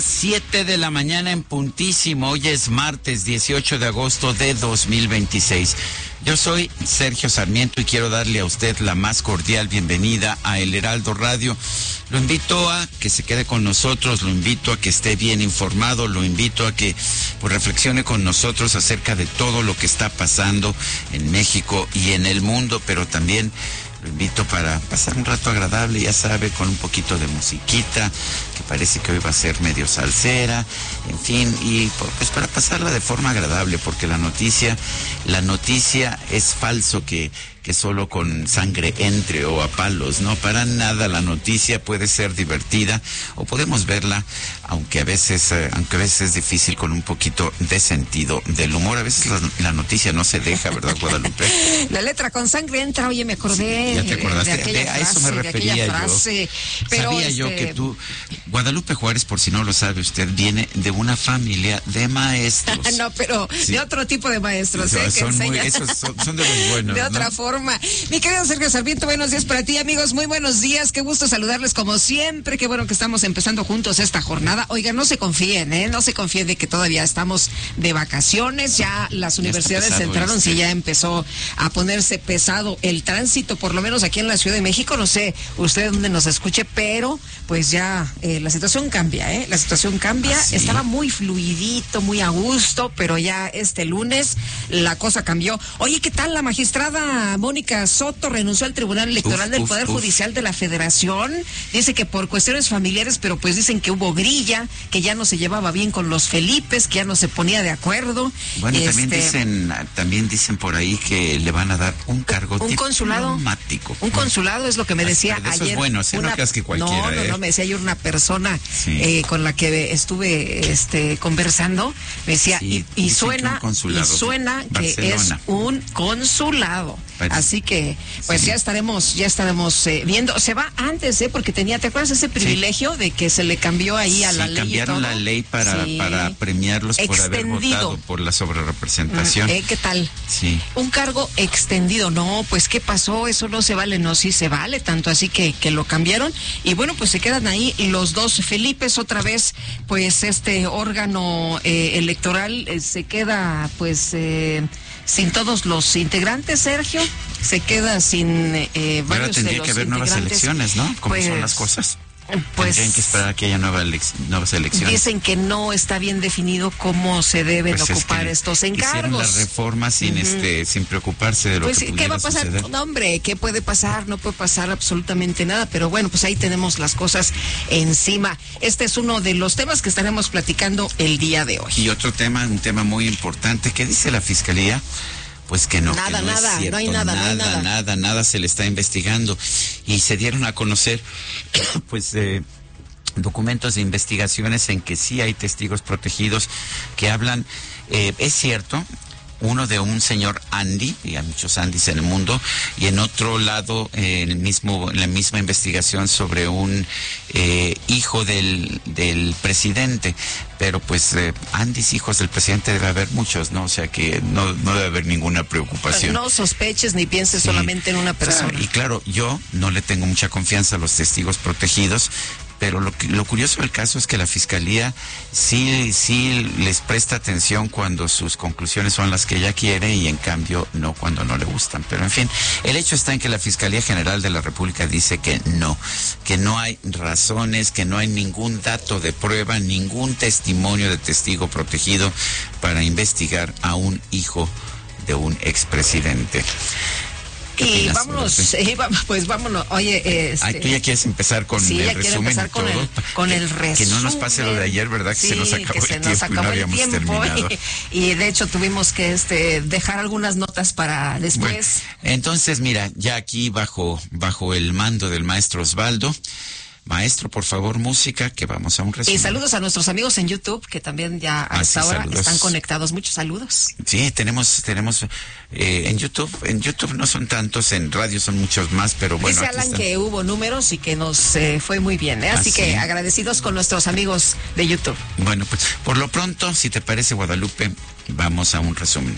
las 7 de la mañana en puntísimo. Hoy es martes 18 de agosto de 2026. Yo soy Sergio Sarmiento y quiero darle a usted la más cordial bienvenida a El Heraldo Radio. Lo invito a que se quede con nosotros, lo invito a que esté bien informado, lo invito a que reflexione con nosotros acerca de todo lo que está pasando en México y en el mundo, pero también lo invito para pasar un rato agradable, ya sabe, con un poquito de musiquita, que parece que hoy va a ser medio salsera, en fin, y pues para pasarla de forma agradable, porque la noticia es falso que solo con sangre entre o a palos, no, para nada. La noticia puede ser divertida o podemos verla, aunque a veces es difícil, con un poquito de sentido del humor. A veces la noticia no se deja, ¿verdad, Guadalupe? La letra con sangre entra, oye, me acordé. ¿Ya te acordaste? De aquella a frase, eso me refería yo. Pero sabía yo que tú, Guadalupe Juárez, por si no lo sabe usted, viene de una familia de maestros. No, pero sí, de otro tipo de maestros, son de los buenos, de otra forma. Mi querido Sergio Sarmiento, buenos días para ti, amigos, muy buenos días, qué gusto saludarles como siempre, qué bueno que estamos empezando juntos esta jornada. Oigan, no se confíen, no se confíen de que todavía estamos de vacaciones, ya las universidades entraron, sí, ya empezó a ponerse pesado el tránsito, por lo menos aquí en la Ciudad de México, no sé usted dónde nos escuche, pero pues ya la situación cambia, la situación cambia. ¿Ah, sí? Estaba muy fluidito, muy a gusto, pero ya este lunes la cosa cambió. Oye, ¿qué tal la magistrada Mónica Soto renunció al Tribunal Electoral del Poder Judicial de la Federación? Dice que por cuestiones familiares, pero pues dicen que hubo grilla, que ya no se llevaba bien con los Felipes, que ya no se ponía de acuerdo. Bueno, también dicen por ahí que le van a dar un cargo diplomático. Un consulado es lo que me decía ayer. Eso es bueno, no creas que cualquiera. No, me decía ayer una persona con la que estuve conversando, me decía, sí, y suena que es un consulado. Así que, pues ya estaremos viendo. Se va antes, porque ¿te acuerdas ese privilegio de que se le cambió ahí a la ley? Cambiaron la ley para premiarlos por haber votado por la sobrerepresentación. ¿Qué tal? Sí. Un cargo extendido. No, pues ¿qué pasó? Eso no se vale. No, sí se vale, tanto así que lo cambiaron. Y bueno, pues se quedan ahí los dos Felipes otra vez, pues este órgano electoral se queda pues sin todos los integrantes, Sergio, se queda sin varios de los que haber nuevas elecciones, ¿no? ¿Cómo son las cosas? Pues tendrían que esperar a que haya nuevas elecciones. Dicen que no está bien definido cómo se deben ocupar estos encargos. Hicieron las reformas sin preocuparse de lo que pudiera ¿qué va a pasar? suceder. No, hombre, ¿qué puede pasar? No puede pasar absolutamente nada, pero bueno, pues ahí tenemos las cosas encima. Este es uno de los temas que estaremos platicando el día de hoy. Y otro tema, un tema muy importante, ¿qué dice la Fiscalía? Pues que no, nada, que no es cierto, no hay nada se le está investigando. Y se dieron a conocer, pues, documentos de investigaciones en que sí hay testigos protegidos que hablan, es cierto, uno de un señor Andy, y hay muchos Andys en el mundo, y en otro lado, en la misma investigación sobre un hijo del presidente. Pero pues Andys, hijos del presidente, debe haber muchos, ¿no? O sea que no debe haber ninguna preocupación. No sospeches ni pienses solamente en una persona. O sea, y claro, yo no le tengo mucha confianza a los testigos protegidos, pero lo curioso del caso es que la Fiscalía sí les presta atención cuando sus conclusiones son las que ella quiere y en cambio no cuando no le gustan. Pero en fin, el hecho está en que la Fiscalía General de la República dice que no hay razones, que no hay ningún dato de prueba, ningún testimonio de testigo protegido para investigar a un hijo de un expresidente. Y vámonos, vámonos. Oye, tú ya quieres empezar con el resumen y todo. Con el resumen. Que no nos pase lo de ayer, ¿verdad? Que se nos acabó el tiempo y no habíamos terminado. Y de hecho tuvimos que dejar algunas notas para después. Bueno, entonces, mira, ya aquí bajo el mando del maestro Osvaldo. Maestro, por favor, música, que vamos a un resumen. Y saludos a nuestros amigos en YouTube, que también ya a esta hora están conectados. Muchos saludos. Sí, tenemos en YouTube. En YouTube no son tantos, en radio son muchos más, pero bueno. Dice Alan que hubo números y que nos fue muy bien, Así que agradecidos con nuestros amigos de YouTube. Bueno, pues por lo pronto, si te parece, Guadalupe, vamos a un resumen.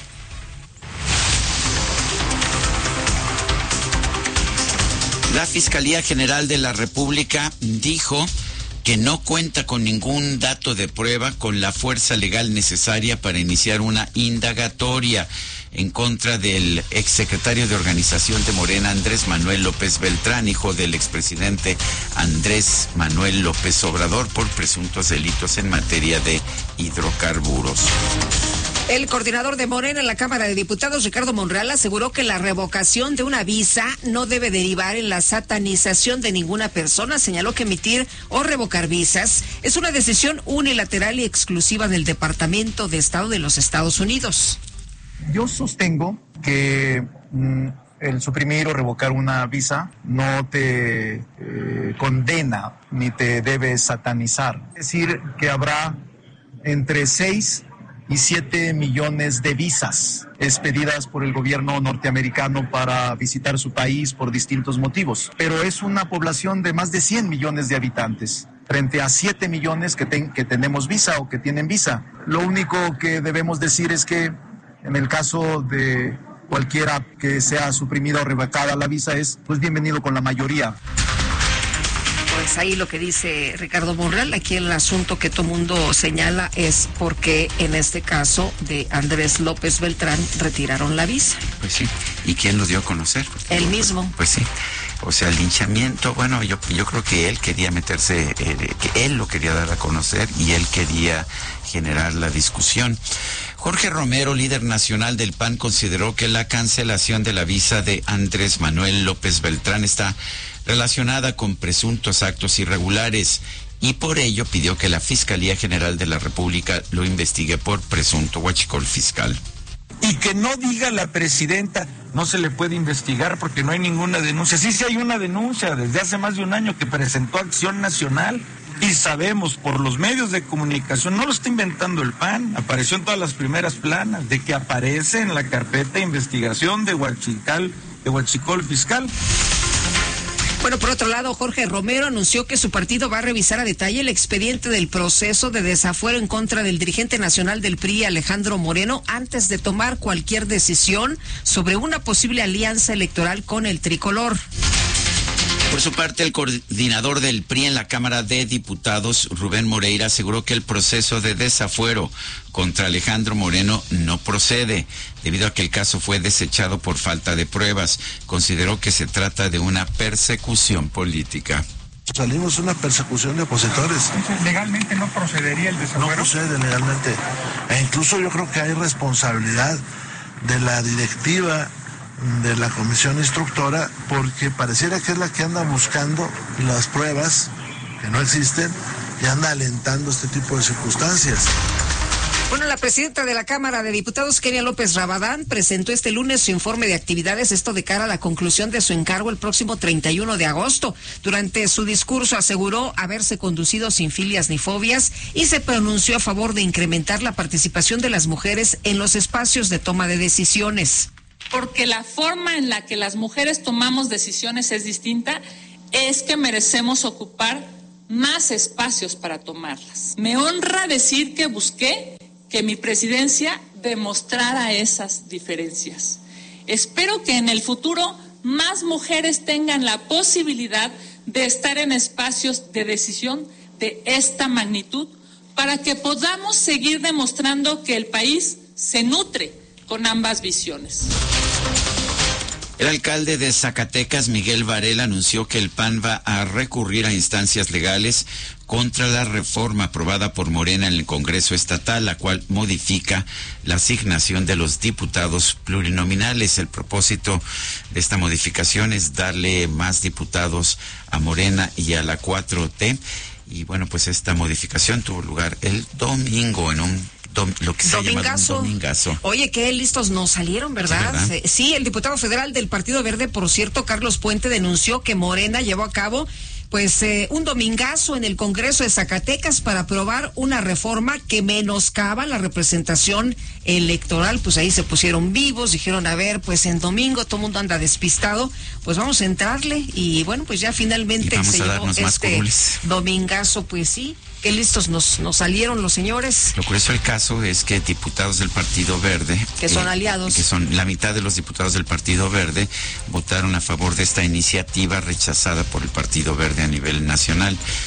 La Fiscalía General de la República dijo que no cuenta con ningún dato de prueba con la fuerza legal necesaria para iniciar una indagatoria en contra del exsecretario de Organización de Morena, Andrés Manuel López Beltrán, hijo del expresidente Andrés Manuel López Obrador, por presuntos delitos en materia de hidrocarburos. El coordinador de Morena en la Cámara de Diputados, Ricardo Monreal, aseguró que la revocación de una visa no debe derivar en la satanización de ninguna persona. Señaló que emitir o revocar visas es una decisión unilateral y exclusiva del Departamento de Estado de los Estados Unidos. Yo sostengo que el suprimir o revocar una visa no te condena ni te debe satanizar. Es decir, que habrá entre 6 y 7 millones de visas expedidas por el gobierno norteamericano para visitar su país por distintos motivos. Pero es una población de más de 100 millones de habitantes, frente a 7 millones que tenemos visa o que tienen visa. Lo único que debemos decir es que en el caso de cualquiera que sea suprimida o revocada la visa es pues bienvenido con la mayoría. Pues ahí lo que dice Ricardo Monreal. Aquí el asunto que todo mundo señala es porque en este caso de Andrés López Beltrán retiraron la visa. Pues sí, ¿y quién lo dio a conocer? Él mismo. Pues sí, o sea, el linchamiento, bueno, yo creo que él quería meterse, que él lo quería dar a conocer y él quería generar la discusión. Jorge Romero, líder nacional del PAN, consideró que la cancelación de la visa de Andrés Manuel López Beltrán está relacionada con presuntos actos irregulares y por ello pidió que la Fiscalía General de la República lo investigue por presunto huachicol fiscal. Y que no diga la presidenta, no se le puede investigar porque no hay ninguna denuncia. Sí hay una denuncia desde hace más de un año que presentó Acción Nacional. Y sabemos por los medios de comunicación, no lo está inventando el PAN, apareció en todas las primeras planas, de que aparece en la carpeta de investigación de huachicol fiscal. Bueno, por otro lado, Jorge Romero anunció que su partido va a revisar a detalle el expediente del proceso de desafuero en contra del dirigente nacional del PRI, Alejandro Moreno, antes de tomar cualquier decisión sobre una posible alianza electoral con el tricolor. Por su parte, el coordinador del PRI en la Cámara de Diputados, Rubén Moreira, aseguró que el proceso de desafuero contra Alejandro Moreno no procede, debido a que el caso fue desechado por falta de pruebas. Consideró que se trata de una persecución política. Salimos una persecución de opositores. Entonces, ¿legalmente no procedería el desafuero? No procede legalmente. E incluso yo creo que hay responsabilidad de la directiva de la comisión instructora, porque pareciera que es la que anda buscando las pruebas que no existen y anda alentando este tipo de circunstancias. Bueno, la presidenta de la Cámara de Diputados, Kenia López Rabadán, presentó este lunes su informe de actividades, esto de cara a la conclusión de su encargo el próximo 31 de agosto. Durante su discurso aseguró haberse conducido sin filias ni fobias y se pronunció a favor de incrementar la participación de las mujeres en los espacios de toma de decisiones. Porque la forma en la que las mujeres tomamos decisiones es distinta, es que merecemos ocupar más espacios para tomarlas. Me honra decir que busqué que mi presidencia demostrara esas diferencias. Espero que en el futuro más mujeres tengan la posibilidad de estar en espacios de decisión de esta magnitud para que podamos seguir demostrando que el país se nutre con ambas visiones. El alcalde de Zacatecas, Miguel Varela, anunció que el PAN va a recurrir a instancias legales contra la reforma aprobada por Morena en el Congreso Estatal, la cual modifica la asignación de los diputados plurinominales. El propósito de esta modificación es darle más diputados a Morena y a la 4T. Y bueno, pues esta modificación tuvo lugar el domingo en lo que se llama un domingazo. Oye, qué listos nos salieron, ¿verdad? Sí, ¿verdad? Sí, el diputado federal del Partido Verde, por cierto, Carlos Puente, denunció que Morena llevó a cabo un domingazo en el Congreso de Zacatecas para aprobar una reforma que menoscaba la representación electoral. Pues ahí se pusieron vivos, dijeron, a ver, pues en domingo todo el mundo anda despistado, pues vamos a entrarle. Y bueno, pues ya finalmente se llevó este domingazo, pues sí. Qué listos nos salieron los señores. Lo curioso del caso es que diputados del Partido Verde, que son aliados, que son la mitad de los diputados del Partido Verde, votaron a favor de esta iniciativa rechazada por el Partido Verde a nivel nacional.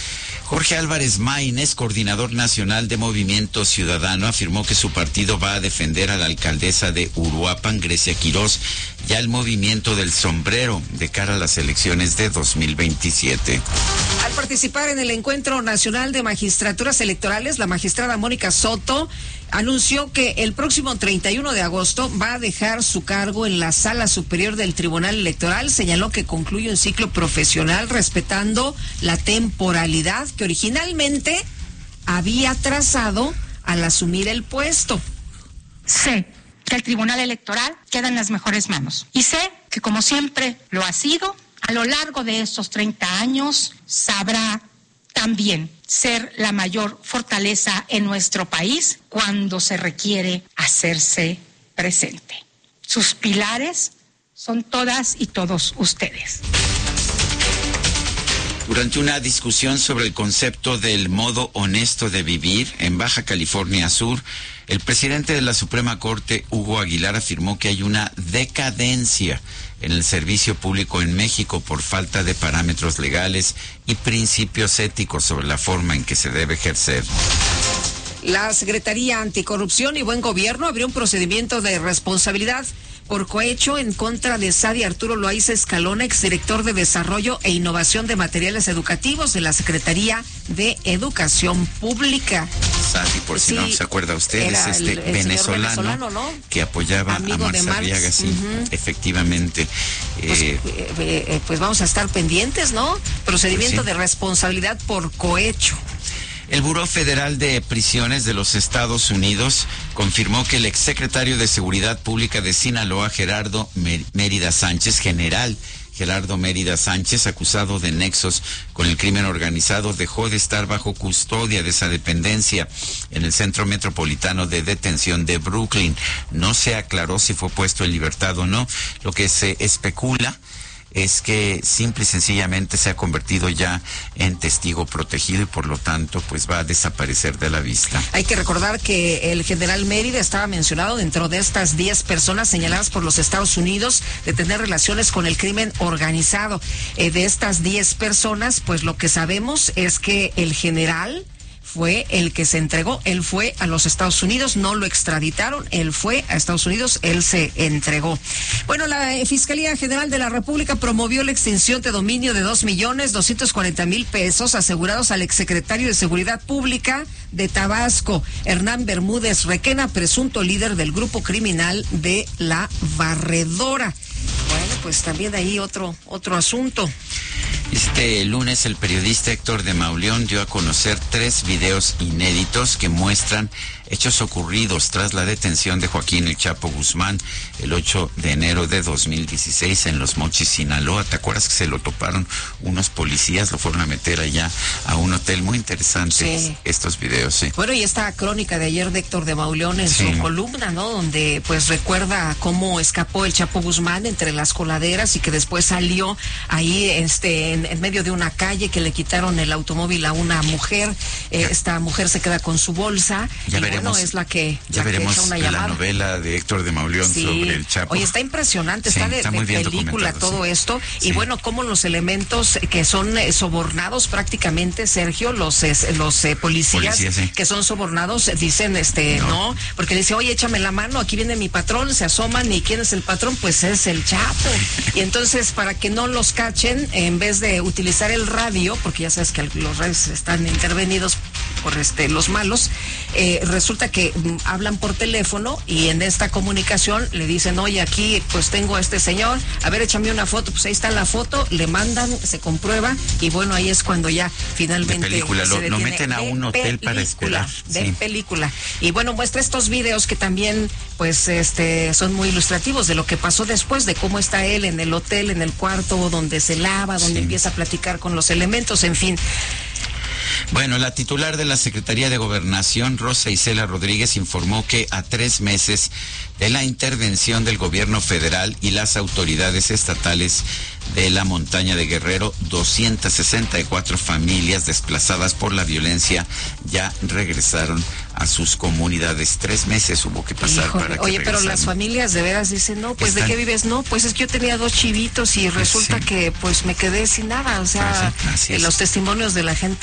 Jorge Álvarez Maínez, coordinador nacional de Movimiento Ciudadano, afirmó que su partido va a defender a la alcaldesa de Uruapan, Grecia Quirós, y al movimiento del sombrero de cara a las elecciones de 2027. Al participar en el Encuentro Nacional de Magistraturas Electorales, la magistrada Mónica Soto anunció que el próximo 31 de agosto va a dejar su cargo en la Sala Superior del Tribunal Electoral. Señaló que concluye un ciclo profesional respetando la temporalidad que originalmente había trazado al asumir el puesto. Sé que el Tribunal Electoral queda en las mejores manos y sé que, como siempre lo ha sido, a lo largo de estos 30 años sabrá también ser la mayor fortaleza en nuestro país cuando se requiere hacerse presente. Sus pilares son todas y todos ustedes. Durante una discusión sobre el concepto del modo honesto de vivir en Baja California Sur, el presidente de la Suprema Corte, Hugo Aguilar, afirmó que hay una decadencia en el servicio público en México por falta de parámetros legales y principios éticos sobre la forma en que se debe ejercer. La Secretaría Anticorrupción y Buen Gobierno abrió un procedimiento de responsabilidad por cohecho en contra de Sadi Arturo Loaiza Escalona, exdirector de Desarrollo e Innovación de Materiales Educativos de la Secretaría de Educación Pública. Sadi, por si no se acuerda usted, es el venezolano, ¿no? Que apoyaba a Marza, sí, efectivamente. Pues vamos a estar pendientes, ¿no? Procedimiento de responsabilidad por cohecho. El Buró Federal de Prisiones de los Estados Unidos confirmó que el exsecretario de Seguridad Pública de Sinaloa, Gerardo Mérida Sánchez, general Gerardo Mérida Sánchez, acusado de nexos con el crimen organizado, dejó de estar bajo custodia de esa dependencia en el Centro Metropolitano de Detención de Brooklyn. No se aclaró si fue puesto en libertad o no. Lo que se especula es que simple y sencillamente se ha convertido ya en testigo protegido y por lo tanto pues va a desaparecer de la vista. Hay que recordar que el general Mérida estaba mencionado dentro de estas 10 personas señaladas por los Estados Unidos de tener relaciones con el crimen organizado. De estas 10 personas, pues lo que sabemos es que el general fue el que se entregó. Él fue a los Estados Unidos, no lo extraditaron, él fue a Estados Unidos, él se entregó. Bueno, la Fiscalía General de la República promovió la extinción de dominio de 2.240.000 pesos asegurados al exsecretario de Seguridad Pública de Tabasco, Hernán Bermúdez Requena, presunto líder del grupo criminal de La Barredora. Bueno, pues también ahí otro asunto. Este lunes el periodista Héctor de Mauleón dio a conocer 3 videos inéditos que muestran hechos ocurridos tras la detención de Joaquín El Chapo Guzmán el 8 de enero de 2016 en Los Mochis, Sinaloa. ¿Te acuerdas que se lo toparon unos policías? Lo fueron a meter allá a un hotel. Muy interesantes estos videos, sí. Bueno, y esta crónica de ayer de Héctor de Mauleón en su columna, ¿no? Donde pues recuerda cómo escapó El Chapo Guzmán entre las coladeras y que después salió ahí en medio de una calle, que le quitaron el automóvil a una mujer. Esta mujer se queda con su bolsa. Ya veremos. Bueno, es la que veremos echa una la novela de Héctor de Mauleón sobre El Chapo. Oye, está imponerante, está de película todo esto. Y bueno, como los elementos que son sobornados prácticamente, Sergio, los policías que son sobornados dicen no, porque le dice, oye, échame la mano, aquí viene mi patrón, se asoman y ¿quién es el patrón? Pues es El Chapo. Y entonces, para que no los cachen, en vez de utilizar el radio, porque ya sabes que los radios están intervenidos por los malos, resulta que hablan por teléfono y en esta comunicación le dicen, oye, aquí pues tengo a este señor, a ver, échame una foto. Pues ahí está la foto, le mandan, se comprueba y bueno, ahí es cuando ya finalmente lo meten a un hotel para esperar. Película. Y bueno, muestra estos videos que también pues son muy ilustrativos de lo que pasó después, de cómo está él en el hotel, en el cuarto donde se lava, donde empieza a platicar con los elementos, en fin. Bueno, la titular de la Secretaría de Gobernación, Rosa Isela Rodríguez, informó que a 3 meses de la intervención del gobierno federal y las autoridades estatales de la montaña de Guerrero, 264 familias desplazadas por la violencia ya regresaron a sus comunidades. 3 meses hubo que pasar para que regresaran. Pero las familias de veras dicen, no, pues ¿de qué vives? No, pues es que yo tenía 2 chivitos y resulta que pues me quedé sin nada. O sea, los testimonios de la gente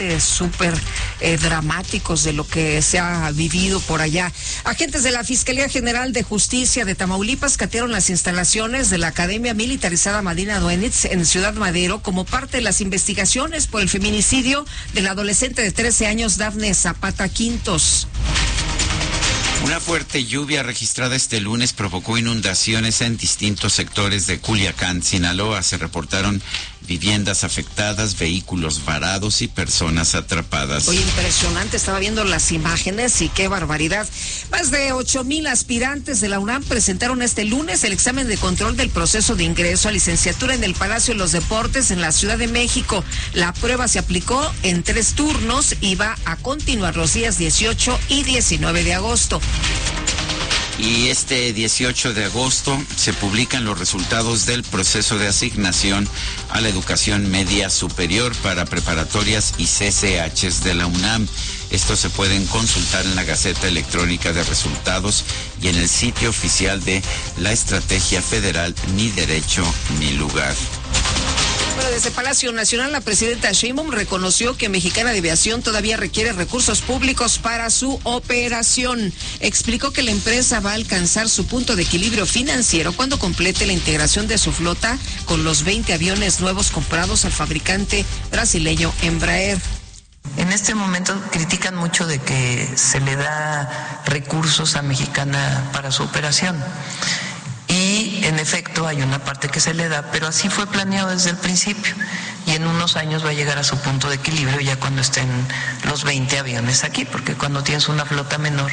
súper dramáticos de lo que se ha vivido por allá. Agentes de la Fiscalía General de Justicia de Tamaulipas catearon las instalaciones de la Academia Militarizada Marina Duenitz en Ciudad Madero como parte de las investigaciones por el feminicidio de la adolescente de 13 años Dafne Zapata Quintos. Una fuerte lluvia registrada este lunes provocó inundaciones en distintos sectores de Culiacán, Sinaloa. Se reportaron viviendas afectadas, vehículos varados y personas atrapadas. Oye, impresionante, estaba viendo las imágenes y qué barbaridad. Más de 8,000 aspirantes de la UNAM presentaron este lunes el examen de control del proceso de ingreso a licenciatura en el Palacio de los Deportes en la Ciudad de México. La prueba se aplicó en 3 turnos y va a continuar los días 18 y 19 de agosto. Y este 18 de agosto se publican los resultados del proceso de asignación a la educación media superior para preparatorias y CCHs de la UNAM. Estos se pueden consultar en la Gaceta Electrónica de Resultados y en el sitio oficial de la Estrategia Federal Ni Derecho ni Lugar. Bueno, desde Palacio Nacional, la presidenta Sheinbaum reconoció que Mexicana de Aviación todavía requiere recursos públicos para su operación. Explicó que la empresa va a alcanzar su punto de equilibrio financiero cuando complete la integración de su flota con los 20 aviones nuevos comprados al fabricante brasileño Embraer. En este momento critican mucho de que se le da recursos a Mexicana para su operación. Y en efecto hay una parte que se le da, pero así fue planeado desde el principio. Y en unos años va a llegar a su punto de equilibrio ya cuando estén los 20 aviones aquí, porque cuando tienes una flota menor,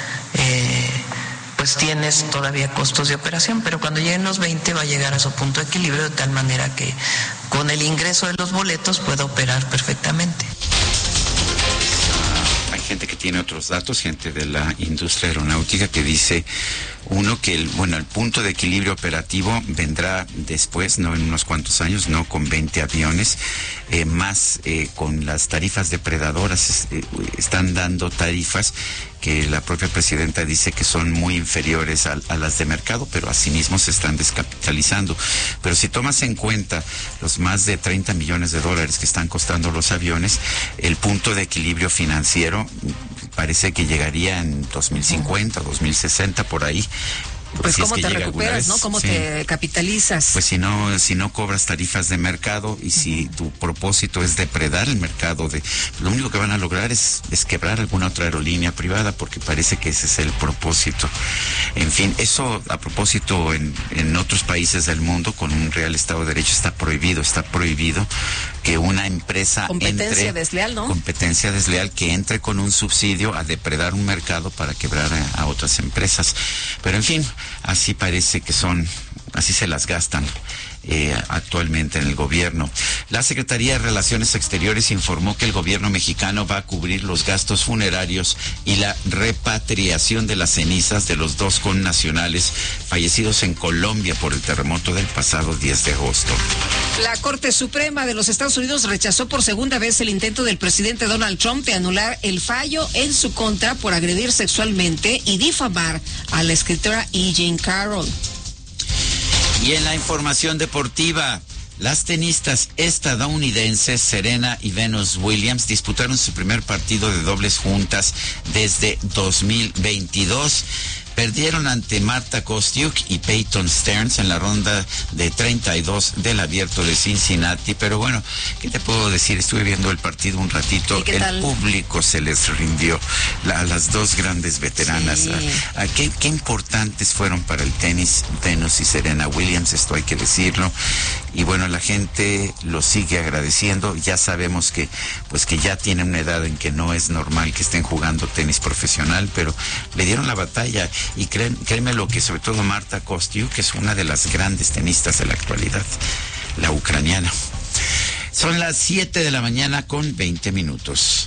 pues tienes todavía costos de operación, pero cuando lleguen los 20 va a llegar a su punto de equilibrio de tal manera que con el ingreso de los boletos pueda operar perfectamente. Hay gente que tiene otros datos, gente de la industria aeronáutica que dice que el punto de equilibrio operativo vendrá después, no en unos cuantos años, no con 20 aviones, más con las tarifas depredadoras. Están dando tarifas que la propia presidenta dice que son muy inferiores a las de mercado, pero asimismo se están descapitalizando. Pero si tomas en cuenta los más de 30 millones de dólares que están costando los aviones, el punto de equilibrio financiero parece que llegaría en 2050, 2060, por ahí. Pues si cómo es que te recuperas, ¿no? ¿Cómo te capitalizas? Pues si no cobras tarifas de mercado y si tu propósito es depredar el mercado, lo único que van a lograr es quebrar alguna otra aerolínea privada, porque parece que ese es el propósito. En fin, eso a propósito en otros países del mundo con un real Estado de Derecho está prohibido que una empresa competencia desleal, ¿no? Competencia desleal, que entre con un subsidio a depredar un mercado para quebrar a otras empresas. Pero en fin, así parece que así se las gastan actualmente en el gobierno. La Secretaría de Relaciones Exteriores informó que el gobierno mexicano va a cubrir los gastos funerarios y la repatriación de las cenizas de los 2 connacionales fallecidos en Colombia por el terremoto del pasado 10 de agosto. La Corte Suprema de los Estados Unidos rechazó por segunda vez el intento del presidente Donald Trump de anular el fallo en su contra por agredir sexualmente y difamar a la escritora E. Jean Carroll. Y en la información deportiva, las tenistas estadounidenses Serena y Venus Williams disputaron su primer partido de dobles juntas desde 2022. Perdieron ante Marta Kostyuk y Peyton Stearns en la ronda de 32 del Abierto de Cincinnati. Pero bueno, ¿qué te puedo decir? Estuve viendo el partido un ratito. El público se les rindió a las dos grandes veteranas. Sí. ¿Qué importantes fueron para el tenis Venus y Serena Williams? Esto hay que decirlo. Y bueno, la gente lo sigue agradeciendo. Ya sabemos que ya tienen una edad en que no es normal que estén jugando tenis profesional, pero le dieron la batalla. Y créeme lo que sobre todo Marta Kostyuk, que es una de las grandes tenistas de la actualidad, la ucraniana. Son las 7 de la mañana con 20 minutos.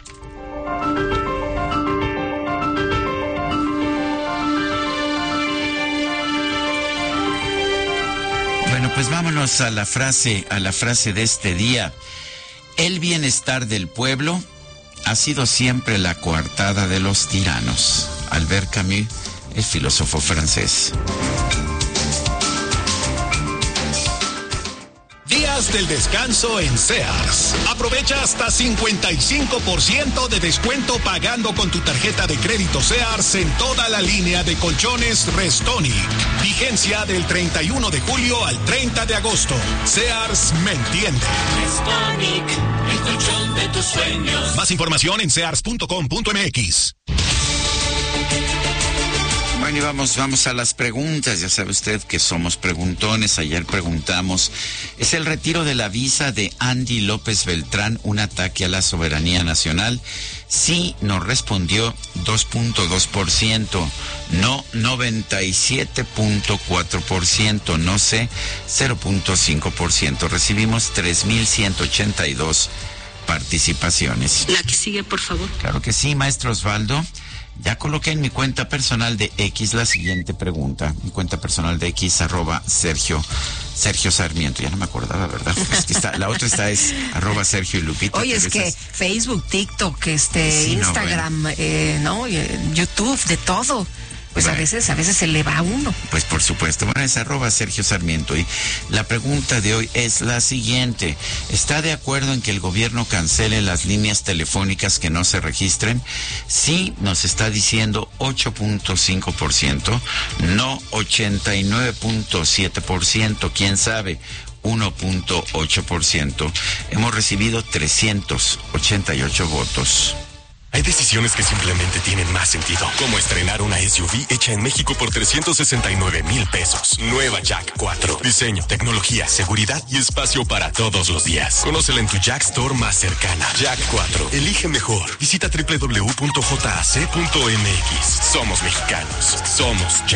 Bueno, pues vámonos a la frase de este día. El bienestar del pueblo ha sido siempre la coartada de los tiranos. Albert Camus, el filósofo francés. Día días del descanso en Sears. Aprovecha hasta 55% de descuento pagando con tu tarjeta de crédito Sears en toda la línea de colchones Restonic. Vigencia del 31 de julio al 30 de agosto. Sears me entiende. Restonic, el colchón de tus sueños. Más información en sears.com.mx. Bueno, y vamos a las preguntas. Ya sabe usted que somos preguntones. Ayer preguntamos, ¿es el retiro de la visa de Andy López Beltrán un ataque a la soberanía nacional? Sí, nos respondió 2.2%, no 97.4%, no sé 0.5%. Recibimos 3,182 participaciones. La que sigue, por favor. Claro que sí, maestro Osvaldo. Ya coloqué en mi cuenta personal de X la siguiente pregunta. Mi cuenta personal de X, @Sergio Sarmiento. Ya no me acordaba, ¿verdad? Es que la otra es @Sergio y Lupita. Oye, es que Facebook, TikTok, sí, Instagram, YouTube, de todo. Pues bueno, a veces se le va a uno. Pues por supuesto. Bueno, es @Sergio Sarmiento. Y la pregunta de hoy es la siguiente. ¿Está de acuerdo en que el gobierno cancele las líneas telefónicas que no se registren? Sí, nos está diciendo 8.5%, no 89.7%, quién sabe, 1.8%. Hemos recibido 388 votos. Hay decisiones que simplemente tienen más sentido, como estrenar una SUV hecha en México por 369,000 pesos. Nueva Jack 4. Diseño, tecnología, seguridad y espacio para todos los días. Conócela en tu Jack Store más cercana. Jack 4. Elige mejor. Visita www.jac.mx. Somos mexicanos. Somos Jack.